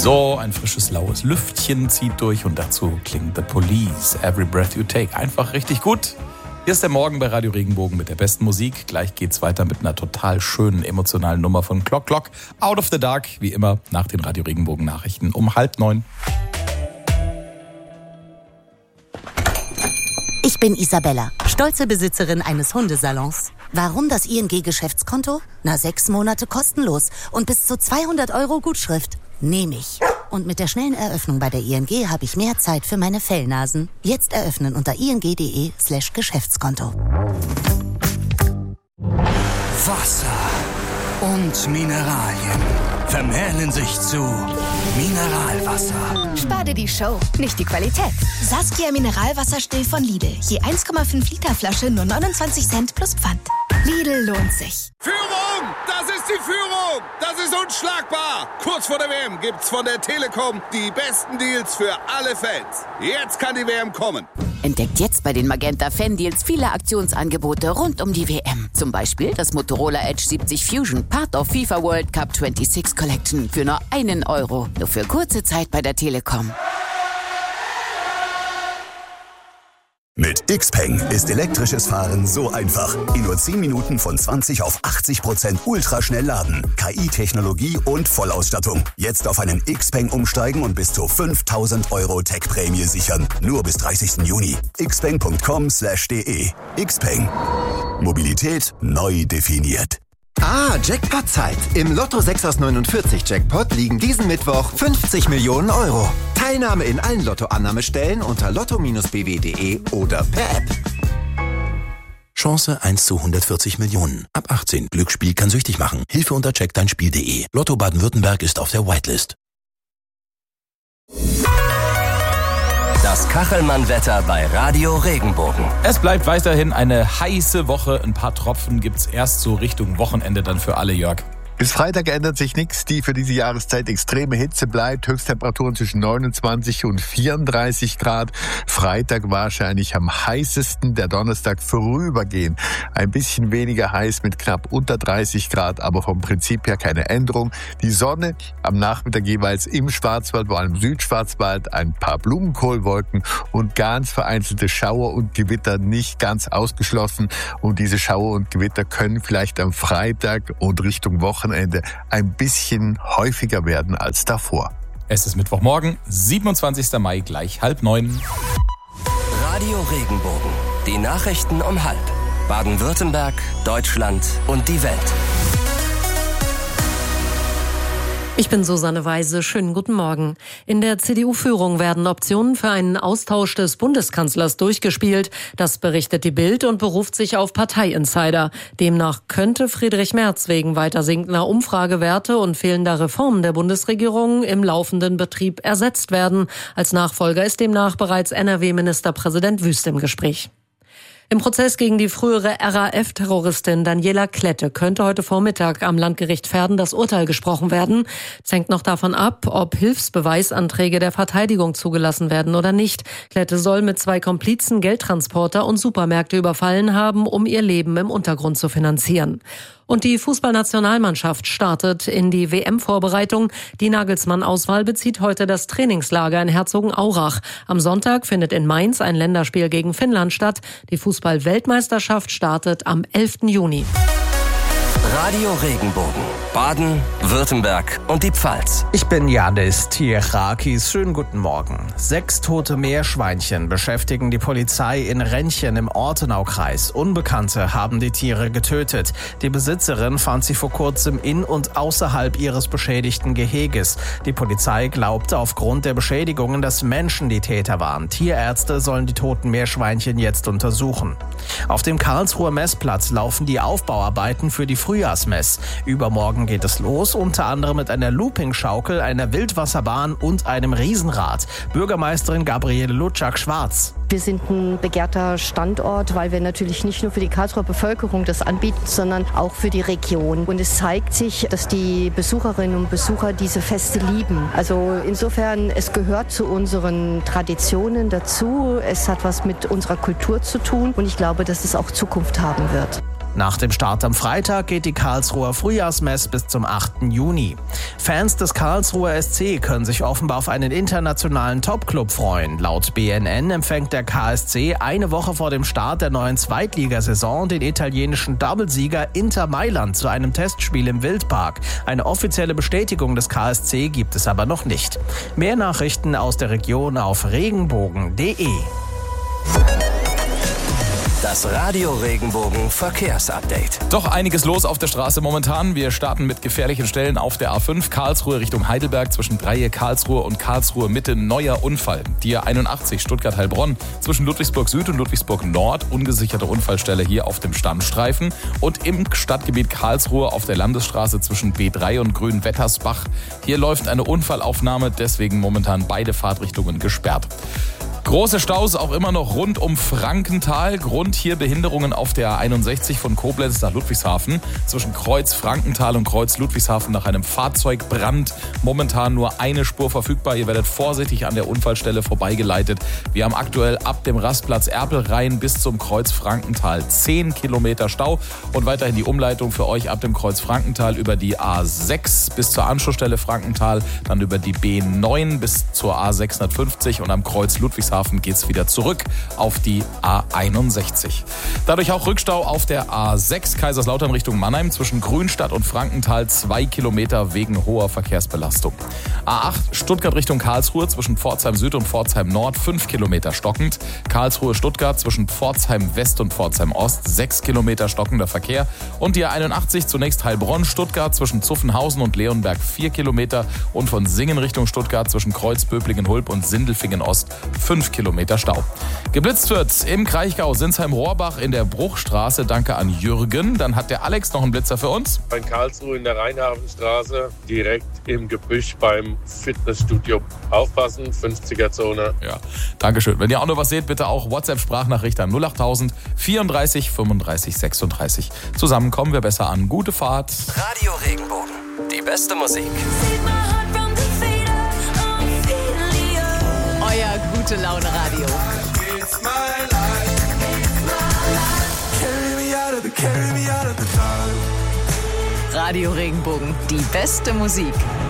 So, ein frisches, laues Lüftchen zieht durch und dazu klingt The Police, Every Breath You Take. Einfach richtig gut. Hier ist der Morgen bei Radio Regenbogen mit der besten Musik. Gleich geht's weiter mit einer total schönen, emotionalen Nummer von Clock Clock. Out of the Dark, wie immer, nach den Radio Regenbogen Nachrichten um 8:30. Ich bin Isabella, stolze Besitzerin eines Hundesalons. Warum das ING-Geschäftskonto? 6 Monate kostenlos und bis zu 200 € Gutschrift. Nehme ich. Und mit der schnellen Eröffnung bei der ING habe ich mehr Zeit für meine Fellnasen. Jetzt eröffnen unter ing.de/Geschäftskonto. Wasser und Mineralien vermählen sich zu Mineralwasser. Spar dir die Show, nicht die Qualität. Saskia Mineralwasser still von Lidl. Je 1,5 Liter Flasche nur 29 Cent plus Pfand. Lidl lohnt sich. Führung! Das ist die Führung! Das ist unschlagbar! Kurz vor der WM gibt's von der Telekom die besten Deals für alle Fans. Jetzt kann die WM kommen. Entdeckt jetzt bei den Magenta Fan-Deals viele Aktionsangebote rund um die WM. Zum Beispiel das Motorola Edge 70 Fusion, Part of FIFA World Cup 26 Collection für nur 1 €. Nur für kurze Zeit bei der Telekom. Mit Xpeng ist elektrisches Fahren so einfach. In nur 10 Minuten von 20 auf 80% ultraschnell laden. KI-Technologie und Vollausstattung. Jetzt auf einen Xpeng umsteigen und bis zu 5.000 € Tech-Prämie sichern. Nur bis 30. Juni. xpeng.com/de. Xpeng. Mobilität neu definiert. Jackpot-Zeit. Im Lotto 6 aus 49 Jackpot liegen diesen Mittwoch 50 Millionen €. Teilnahme in allen Lotto-Annahmestellen unter lotto-bw.de oder per App. Chance 1 zu 140 Millionen. Ab 18. Glücksspiel kann süchtig machen. Hilfe unter checkdeinspiel.de. Lotto Baden-Württemberg ist auf der Whitelist. Das Kachelmann-Wetter bei Radio Regenbogen. Es bleibt weiterhin eine heiße Woche. Ein paar Tropfen gibt's erst so Richtung Wochenende dann für alle, Jörg. Bis Freitag ändert sich nichts. Die für diese Jahreszeit extreme Hitze bleibt. Höchsttemperaturen zwischen 29 und 34 Grad. Freitag wahrscheinlich am heißesten. Der Donnerstag vorübergehend ein bisschen weniger heiß mit knapp unter 30 Grad. Aber vom Prinzip her keine Änderung. Die Sonne am Nachmittag jeweils im Schwarzwald, vor allem im Südschwarzwald, ein paar Blumenkohlwolken und ganz vereinzelte Schauer und Gewitter nicht ganz ausgeschlossen. Und diese Schauer und Gewitter können vielleicht am Freitag und Richtung Wochenende ein bisschen häufiger werden als davor. Es ist Mittwochmorgen, 27. Mai, gleich 8:30. Radio Regenbogen. Die Nachrichten um 12:30. Baden-Württemberg, Deutschland und die Welt. Ich bin Susanne Weise. Schönen guten Morgen. In der CDU-Führung werden Optionen für einen Austausch des Bundeskanzlers durchgespielt. Das berichtet die Bild und beruft sich auf Parteiinsider. Demnach könnte Friedrich Merz wegen weiter sinkender Umfragewerte und fehlender Reformen der Bundesregierung im laufenden Betrieb ersetzt werden. Als Nachfolger ist demnach bereits NRW-Ministerpräsident Wüst im Gespräch. Im Prozess gegen die frühere RAF-Terroristin Daniela Klette könnte heute Vormittag am Landgericht Verden das Urteil gesprochen werden. Es hängt noch davon ab, ob Hilfsbeweisanträge der Verteidigung zugelassen werden oder nicht. Klette soll mit 2 Komplizen Geldtransporter und Supermärkte überfallen haben, um ihr Leben im Untergrund zu finanzieren. Und die Fußballnationalmannschaft startet in die WM-Vorbereitung. Die Nagelsmann-Auswahl bezieht heute das Trainingslager in Herzogenaurach. Am Sonntag findet in Mainz ein Länderspiel gegen Finnland statt. Die Fußball-Weltmeisterschaft startet am 11. Juni. Radio Regenbogen. Baden, Württemberg und die Pfalz. Ich bin Janis Tierakis. Schönen guten Morgen. 6 tote Meerschweinchen beschäftigen die Polizei in Rennchen im Ortenaukreis. Unbekannte haben die Tiere getötet. Die Besitzerin fand sie vor kurzem in und außerhalb ihres beschädigten Geheges. Die Polizei glaubte aufgrund der Beschädigungen, dass Menschen die Täter waren. Tierärzte sollen die toten Meerschweinchen jetzt untersuchen. Auf dem Karlsruher Messplatz laufen die Aufbauarbeiten für die Frühjahrsmess. Übermorgen geht es los, unter anderem mit einer Looping-Schaukel, einer Wildwasserbahn und einem Riesenrad. Bürgermeisterin Gabriele Lutschak-Schwarz. Wir sind ein begehrter Standort, weil wir natürlich nicht nur für die Karlsruher Bevölkerung das anbieten, sondern auch für die Region. Und es zeigt sich, dass die Besucherinnen und Besucher diese Feste lieben. Also insofern, es gehört zu unseren Traditionen dazu. Es hat was mit unserer Kultur zu tun und ich glaube, dass es auch Zukunft haben wird. Nach dem Start am Freitag geht die Karlsruher Frühjahrsmess bis zum 8. Juni. Fans des Karlsruher SC können sich offenbar auf einen internationalen Topclub freuen. Laut BNN empfängt der KSC eine Woche vor dem Start der neuen Zweitligasaison den italienischen Doublesieger Inter Mailand zu einem Testspiel im Wildpark. Eine offizielle Bestätigung des KSC gibt es aber noch nicht. Mehr Nachrichten aus der Region auf regenbogen.de. Das Radio Regenbogen Verkehrsupdate. Doch einiges los auf der Straße momentan. Wir starten mit gefährlichen Stellen auf der A5 Karlsruhe Richtung Heidelberg zwischen Dreieck Karlsruhe und Karlsruhe Mitte. Neuer Unfall. Die A81 Stuttgart-Heilbronn zwischen Ludwigsburg Süd und Ludwigsburg Nord. Ungesicherte Unfallstelle hier auf dem Stammstreifen. Und im Stadtgebiet Karlsruhe auf der Landesstraße zwischen B3 und Grünwettersbach. Hier läuft eine Unfallaufnahme, deswegen momentan beide Fahrtrichtungen gesperrt. Große Staus auch immer noch rund um Frankenthal. Grund hier Behinderungen auf der A61 von Koblenz nach Ludwigshafen. Zwischen Kreuz Frankenthal und Kreuz Ludwigshafen nach einem Fahrzeugbrand. Momentan nur eine Spur verfügbar. Ihr werdet vorsichtig an der Unfallstelle vorbeigeleitet. Wir haben aktuell ab dem Rastplatz Erpelrhein bis zum Kreuz Frankenthal 10 Kilometer Stau. Und weiterhin die Umleitung für euch ab dem Kreuz Frankenthal über die A6 bis zur Anschlussstelle Frankenthal. Dann über die B9 bis zur A650 und am Kreuz Ludwigshafen geht's wieder zurück auf die A61. Dadurch auch Rückstau auf der A6 Kaiserslautern Richtung Mannheim zwischen Grünstadt und Frankenthal 2 Kilometer wegen hoher Verkehrsbelastung. A8 Stuttgart Richtung Karlsruhe zwischen Pforzheim Süd und Pforzheim Nord 5 Kilometer stockend. Karlsruhe Stuttgart zwischen Pforzheim West und Pforzheim Ost 6 Kilometer stockender Verkehr. Und die A81 zunächst Heilbronn Stuttgart zwischen Zuffenhausen und Leonberg 4 Kilometer und von Singen Richtung Stuttgart zwischen Kreuz Böblingen-Hulb und Sindelfingen Ost 5 Kilometer Stau. Geblitzt wird im Kraichgau Sinsheim-Rohrbach in der Bruchstraße. Danke an Jürgen. Dann hat der Alex noch einen Blitzer für uns. In Karlsruhe in der Rheinhafenstraße, direkt im Gebüsch beim Fitnessstudio. Aufpassen, 50er-Zone. Ja, Dankeschön. Wenn ihr auch noch was seht, bitte auch WhatsApp-Sprachnachricht an 08000 34 35 36. Zusammen kommen wir besser an. Gute Fahrt. Radio Regenbogen. Die beste Musik. Euer Gute-Laune-Radio. Radio Regenbogen, die beste Musik.